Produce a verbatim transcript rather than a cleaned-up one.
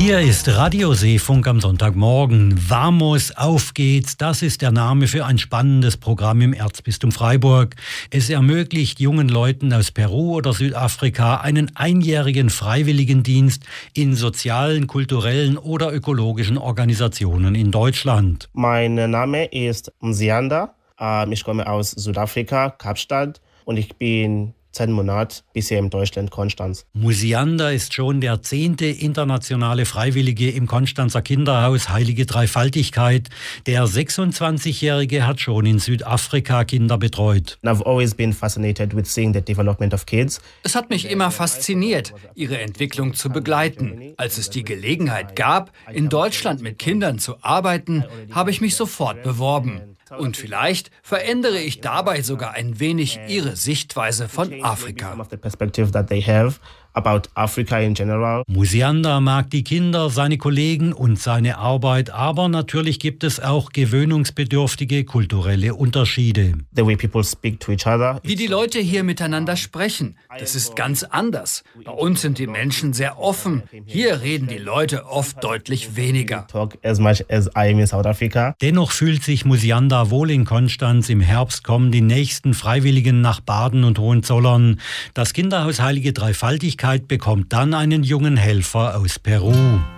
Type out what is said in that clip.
Hier ist Radio Seefunk am Sonntagmorgen. Vamos, auf geht's. Das ist der Name für ein spannendes Programm im Erzbistum Freiburg. Es ermöglicht jungen Leuten aus Peru oder Südafrika einen einjährigen Freiwilligendienst in sozialen, kulturellen oder ökologischen Organisationen in Deutschland. Mein Name ist Mzianda. Ich komme aus Südafrika, Kapstadt, und ich bin zehn Monate bisher in Deutschland, Konstanz. Mzianda ist schon der zehnte internationale Freiwillige im Konstanzer Kinderhaus Heilige Dreifaltigkeit. Der sechsundzwanzigjährige hat schon in Südafrika Kinder betreut. I've always been fascinated with seeing the development of kids. Es hat mich immer fasziniert, ihre Entwicklung zu begleiten. Als es die Gelegenheit gab, in Deutschland mit Kindern zu arbeiten, habe ich mich sofort beworben. Und vielleicht verändere ich dabei sogar ein wenig ihre Sichtweise von Afrika. About Africa in general. Mzianda mag die Kinder, seine Kollegen und seine Arbeit, aber natürlich gibt es auch gewöhnungsbedürftige kulturelle Unterschiede. The way people speak to each other. Wie die Leute hier miteinander sprechen, das ist ganz anders. Bei uns sind die Menschen sehr offen. Hier reden die Leute oft deutlich weniger. Talk as much as I am in South Africa. Dennoch fühlt sich Mzianda wohl in Konstanz. Im Herbst kommen die nächsten Freiwilligen nach Baden und Hohenzollern. Das Kinderhaus Heilige Dreifaltigkeit bekommt dann einen jungen Helfer aus Peru.